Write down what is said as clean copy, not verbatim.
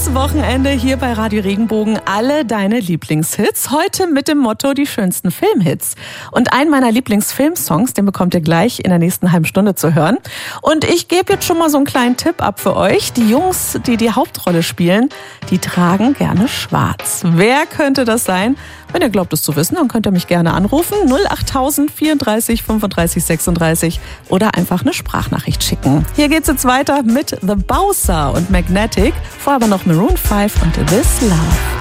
Schönes Wochenende hier bei Radio Regenbogen. Alle deine Lieblingshits. Heute mit dem Motto die schönsten Filmhits. Und einen meiner Lieblingsfilmsongs, den bekommt ihr gleich in der nächsten halben Stunde zu hören. Und ich gebe jetzt schon mal so einen kleinen Tipp ab für euch. Die Jungs, die die Hauptrolle spielen, die tragen gerne schwarz. Wer könnte das sein? Wenn ihr glaubt, es zu wissen, dann könnt ihr mich gerne anrufen. 08000 34 35 36 oder einfach eine Sprachnachricht schicken. Hier geht's jetzt weiter mit The Bowser und Magnetic. Vorher aber noch Maroon 5 und This Love.